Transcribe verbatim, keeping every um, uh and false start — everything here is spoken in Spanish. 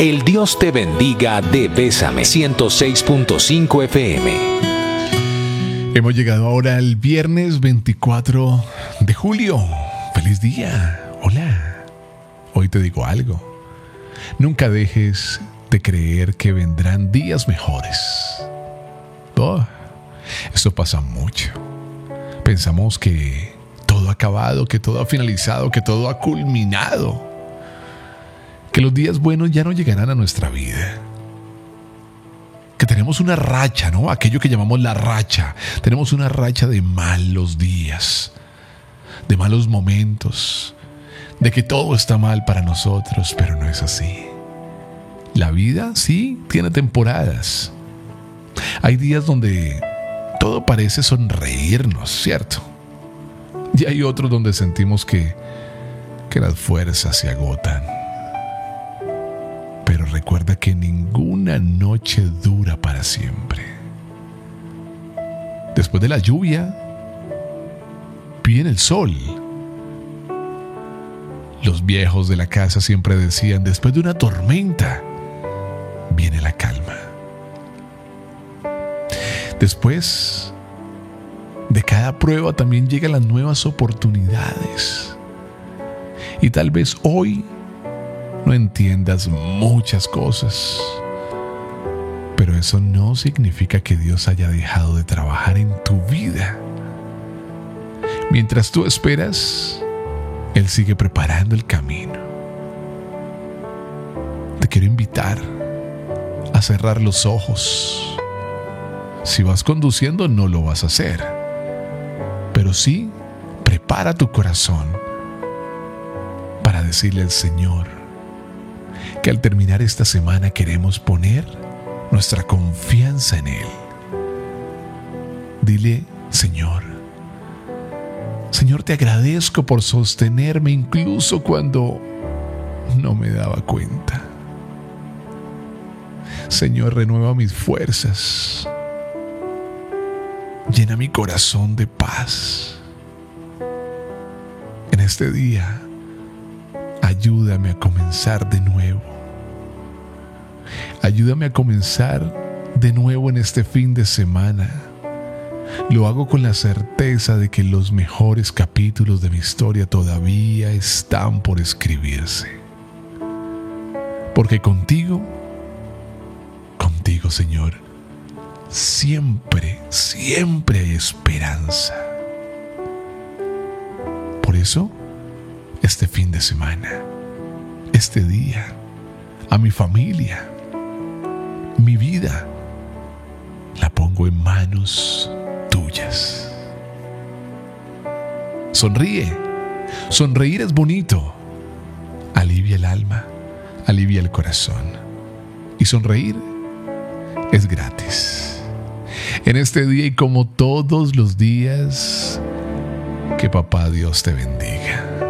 El Dios te bendiga de Bésame ciento seis punto cinco F M. Hemos llegado ahora al viernes veinticuatro de julio. ¡Feliz día! Hola. Hoy te digo algo. Nunca dejes de creer que vendrán días mejores. Oh, esto pasa mucho. Pensamos que todo ha acabado, que todo ha finalizado, que todo ha culminado. Que los días buenos ya no llegarán a nuestra vida. Que tenemos una racha, ¿no? Aquello que llamamos la racha. Tenemos una racha de malos días, de malos momentos, de que todo está mal para nosotros, pero no es así. La vida sí tiene temporadas. Hay días donde todo parece sonreírnos, ¿cierto? Y hay otros donde sentimos que, que las fuerzas se agotan. Pero recuerda que ninguna noche dura para siempre. Después de la lluvia, viene el sol. Los viejos de la casa siempre decían, después de una tormenta, viene la calma. Después de cada prueba también llegan las nuevas oportunidades. Y tal vez hoy no entiendas muchas cosas, pero eso no significa que Dios haya dejado de trabajar en tu vida. Mientras tú esperas, Él sigue preparando el camino. Te quiero invitar a cerrar los ojos. Si vas conduciendo, no lo vas a hacer, pero sí, prepara tu corazón para decirle al Señor que al terminar esta semana queremos poner nuestra confianza en Él. Dile, Señor, Señor, te agradezco por sostenerme incluso cuando no me daba cuenta. Señor, renueva mis fuerzas. Llena mi corazón de paz. En este día, ayúdame a comenzar de nuevo. Ayúdame a comenzar de nuevo en este fin de semana. Lo hago con la certeza de que los mejores capítulos de mi historia todavía están por escribirse. Porque contigo, contigo, Señor, siempre, siempre hay esperanza. Por eso, este fin de semana, este día, a mi familia, mi vida, la pongo en manos tuyas. Sonríe. Sonreír es bonito. Alivia el alma, alivia el corazón. Y sonreír es gratis. En este día y como todos los días, que Papá Dios te bendiga.